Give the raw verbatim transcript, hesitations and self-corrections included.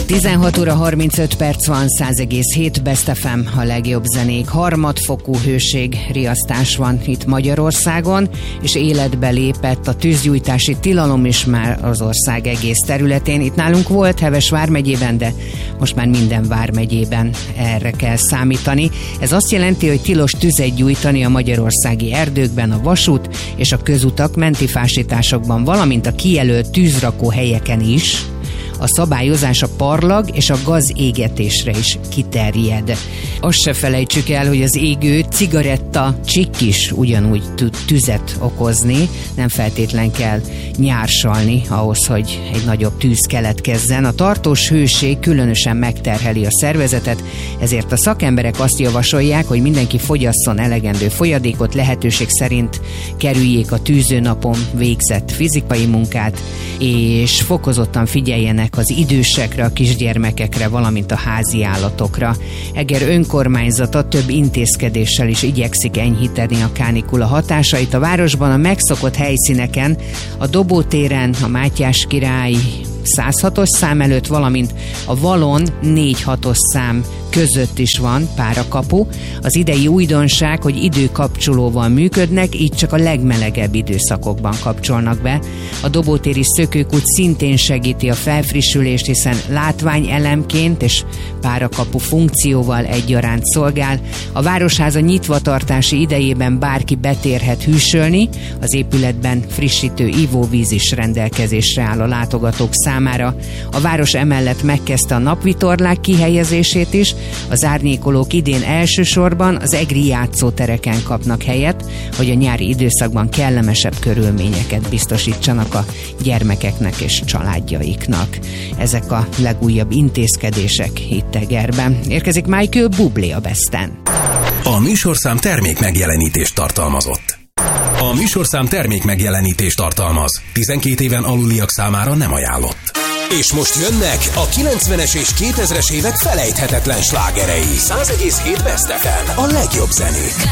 tizenhat óra harmincöt perc van, száz egész hét Best ef em, a legjobb zenék. Harmadfokú hőség riasztás van itt Magyarországon, és életbe lépett a tűzgyújtási tilalom is már az ország egész területén. Itt nálunk volt Heves vármegyében, de most már minden vármegyében erre kell számítani. Ez azt jelenti, hogy tilos tüzet gyújtani a magyarországi erdőkben, a vasút és a közutak menti fásításokban, valamint a kijelölt tűzrakó helyeken is. A szabályozás a parlag és a gazégetésre is kiterjed. Azt se felejtsük el, hogy az égő cigaretta csikk is ugyanúgy tud tüzet okozni, nem feltétlen kell nyársalni ahhoz, hogy egy nagyobb tűz keletkezzen. A tartós hőség különösen megterheli a szervezetet, ezért a szakemberek azt javasolják, hogy mindenki fogyasszon elegendő folyadékot, lehetőség szerint kerüljék a tűzőnapon végzett fizikai munkát, és fokozottan figyeljenek az idősekre, a kisgyermekekre, valamint a házi állatokra. Eger önkormányzata több intézkedéssel is igyekszik enyhíteni a kánikula hatásait. A városban a megszokott helyszíneken, a Dobótéren, a Mátyás király száz hatos szám előtt, valamint a Valon négy hatos szám között is van párakapu. Az idei újdonság, hogy időkapcsolóval működnek, így csak a legmelegebb időszakokban kapcsolnak be. A Dobótéri szökőkút szintén segíti a felfrissülést, hiszen látványelemként és párakapu funkcióval egyaránt szolgál. A Városháza nyitvatartási idejében bárki betérhet hűsölni, az épületben frissítő ivóvíz is rendelkezésre áll a látogatók számára. A város emellett megkezdte a napvitorlák kihelyezését is. Az árnyékolók idén elsősorban az egri játszótereken kapnak helyet, hogy a nyári időszakban kellemesebb körülményeket biztosítsanak a gyermekeknek és családjaiknak. Ezek a legújabb intézkedések itt Egerben. Érkezik Michael Bublé a Besten. A műsorszám termék megjelenítést tartalmazott. A műsorszám termék megjelenítést tartalmaz. tizenkét éven aluliak számára nem ajánlott. És most jönnek a kilencvenes és kétezres évek felejthetetlen slágerei. száz egész hét Best ef em, a legjobb zenék.